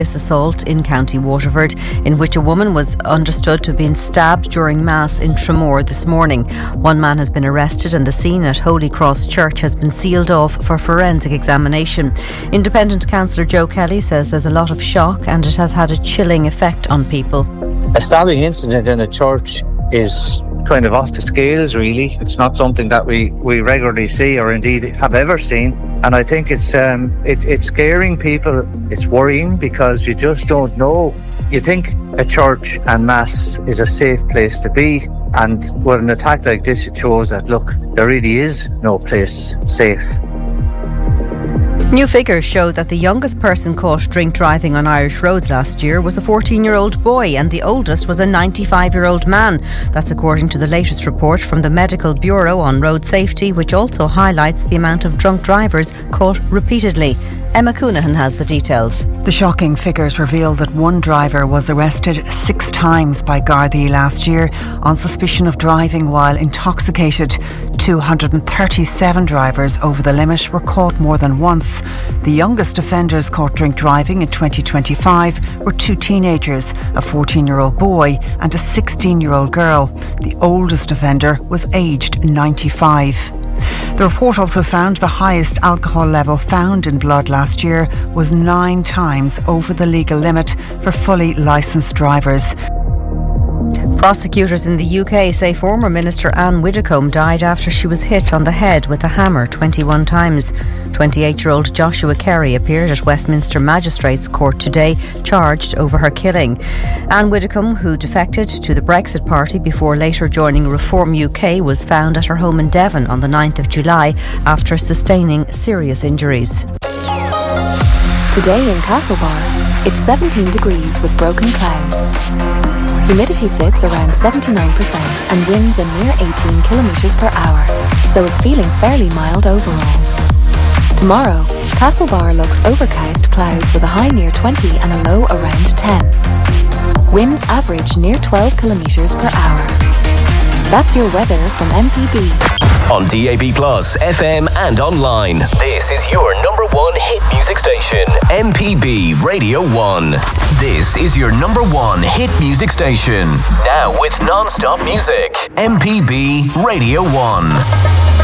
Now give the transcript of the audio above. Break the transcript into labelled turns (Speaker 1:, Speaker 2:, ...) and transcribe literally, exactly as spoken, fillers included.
Speaker 1: assault in County Waterford, in which a woman was understood to have been stabbed during Mass in Tramore this morning. One man has been arrested and the scene at Holy Cross Church has been sealed off for forensic examination. Independent Councillor Joe Kelly says there's a lot of shock and it has had a chilling effect on people.
Speaker 2: A stabbing incident in a church is kind of off the scales, really. It's not something that we, we regularly see or indeed have ever seen. And I think it's um it, it's scaring people. It's worrying because you just don't know. You think a church and Mass is a safe place to be, and with an attack like this, it shows that, look, there really is no place safe.
Speaker 1: New figures show that the youngest person caught drink driving on Irish roads last year was a fourteen-year-old boy and the oldest was a ninety-five-year-old man. That's according to the latest report from the Medical Bureau on Road Safety, which also highlights the amount of drunk drivers caught repeatedly. Emma Coonahan has the details.
Speaker 3: The shocking figures reveal that one driver was arrested six times by Gardaí last year on suspicion of driving while intoxicated. two hundred thirty-seven drivers over the limit were caught more than once. The youngest offenders caught drink driving in twenty twenty-five were two teenagers, a fourteen-year-old boy and a sixteen-year-old girl. The oldest offender was aged ninety-five. The report also found the highest alcohol level found in blood last year was nine times over the legal limit for fully licensed drivers.
Speaker 1: Prosecutors in the U K say former Minister Anne Widdecombe died after she was hit on the head with a hammer twenty-one times. twenty-eight-year-old Joshua Kerry appeared at Westminster Magistrates Court today, charged over her killing. Anne Widdecombe, who defected to the Brexit Party before later joining Reform U K, was found at her home in Devon on the ninth of July after sustaining serious injuries.
Speaker 4: Today in Castlebar, it's seventeen degrees with broken clouds. Humidity sits around seventy-nine percent and winds a near eighteen kilometres per hour, so it's feeling fairly mild overall. Tomorrow, Castlebar looks overcast clouds with a high near twenty and a low around ten. Winds average near twelve kilometres per hour. That's your weather from M P B.
Speaker 5: On D A B Plus, F M and online. This is your number one hit music station, M P B Radio one. This is your number one hit music station. Now with non-stop music, M P B Radio one.